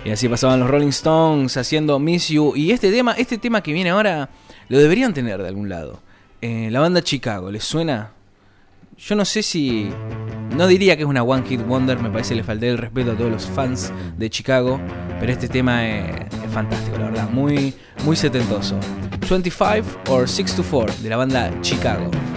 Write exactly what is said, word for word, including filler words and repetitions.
Y así pasaban los Rolling Stones haciendo Miss You. Y este tema, este tema que viene ahora, lo deberían tener de algún lado. Eh, la banda Chicago, ¿les suena? Yo no sé si... No diría que es una One Hit Wonder, me parece que le falté el respeto a todos los fans de Chicago, pero este tema es, es fantástico, la verdad, muy, muy setentoso. veinticinco or six to four de la banda Chicago.